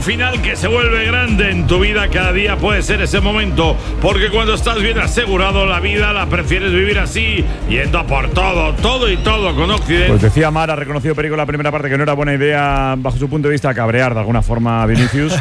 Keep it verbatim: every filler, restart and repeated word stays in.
un final que se vuelve grande en tu vida. Cada día puede ser ese momento, porque cuando estás bien asegurado la vida la prefieres vivir así, yendo a por todo, todo y todo con Occidente. Pues decía Mar, ha reconocido Perico en la primera parte que no era buena idea, bajo su punto de vista, cabrear de alguna forma a Vinicius.